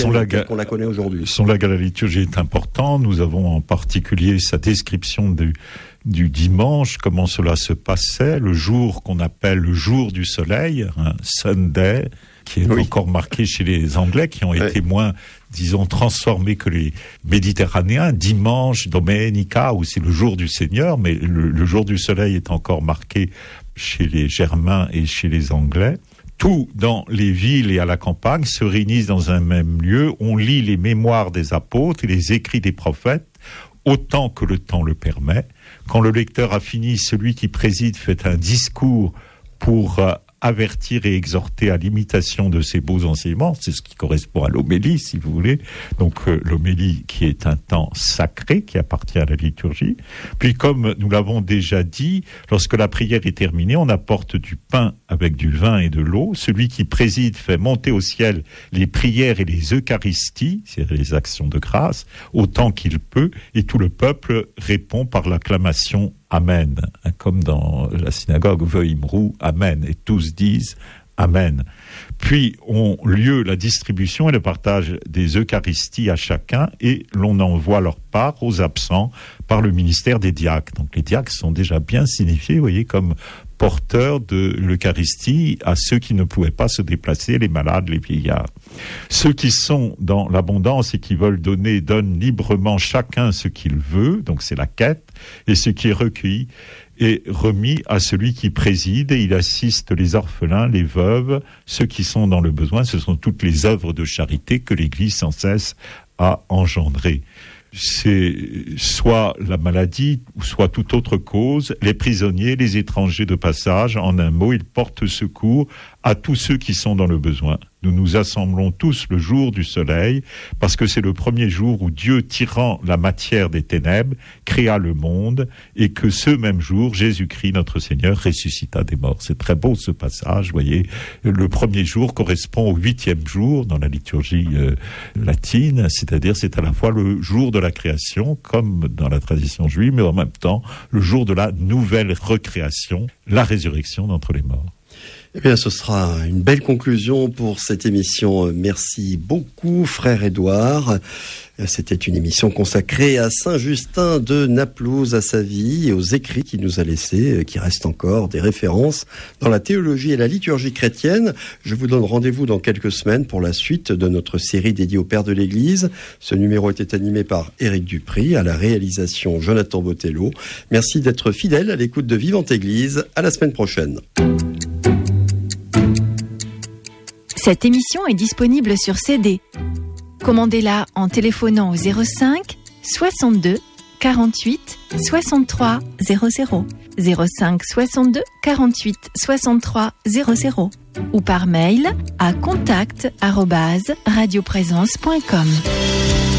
chrétienne qu'on la connaît aujourd'hui. Son legs à la liturgie est important. Nous avons en particulier sa description du dimanche, comment cela se passait, le jour qu'on appelle le jour du soleil, Sunday, qui est encore marqué chez les Anglais, qui ont été moins, disons, transformés que les Méditerranéens. Dimanche, Domenica, où c'est le jour du Seigneur, mais le jour du soleil est encore marqué chez les Germains et chez les Anglais. Tout dans les villes et à la campagne se réunissent dans un même lieu. On lit les mémoires des apôtres et les écrits des prophètes, autant que le temps le permet. Quand le lecteur a fini, celui qui préside fait un discours pour avertir et exhorter à l'imitation de ces beaux enseignements. C'est ce qui correspond à l'homélie, si vous voulez. Donc l'homélie qui est un temps sacré, qui appartient à la liturgie. Puis comme nous l'avons déjà dit, lorsque la prière est terminée, on apporte du pain avec du vin et de l'eau. Celui qui préside fait monter au ciel les prières et les eucharisties, c'est-à-dire les actions de grâce, autant qu'il peut, et tout le peuple répond par l'acclamation Amen, comme dans la synagogue V'imrou, Amen, et tous disent Amen. Puis on lieu la distribution et le partage des Eucharisties à chacun et l'on envoie leur part aux absents par le ministère des diacres. Donc les diacres sont déjà bien signifiés, vous voyez, comme porteurs de l'Eucharistie à ceux qui ne pouvaient pas se déplacer, les malades, les vieillards. Ceux qui sont dans l'abondance et qui veulent donner, donnent librement chacun ce qu'il veut, donc c'est la quête, et ce qui est recueilli est remis à celui qui préside et il assiste les orphelins, les veuves, ceux qui sont dans le besoin. Ce sont toutes les œuvres de charité que l'Église sans cesse a engendrées. C'est soit la maladie, ou soit toute autre cause, les prisonniers, les étrangers de passage, en un mot, ils portent secours à tous ceux qui sont dans le besoin. Nous nous assemblons tous le jour du soleil, parce que c'est le premier jour où Dieu, tirant la matière des ténèbres, créa le monde, et que ce même jour, Jésus-Christ, notre Seigneur, ressuscita des morts. C'est très beau ce passage, vous voyez. Le premier jour correspond au 8e jour dans la liturgie latine, c'est-à-dire c'est à la fois le jour de la création, comme dans la tradition juive, mais en même temps le jour de la nouvelle recréation, la résurrection d'entre les morts. Eh bien, ce sera une belle conclusion pour cette émission. Merci beaucoup, frère Édouard. C'était une émission consacrée à Saint-Justin de Naplouse, à sa vie et aux écrits qu'il nous a laissés, qui restent encore des références dans la théologie et la liturgie chrétienne. Je vous donne rendez-vous dans quelques semaines pour la suite de notre série dédiée au Père de l'Église. Ce numéro était animé par Éric Dupry, à la réalisation Jonathan Botello. Merci d'être fidèle à l'écoute de Vivante Église. À la semaine prochaine. Cette émission est disponible sur CD. Commandez-la en téléphonant au 05 62 48 63 00, 05 62 48 63 00 ou par mail à contact@radioprésence.com.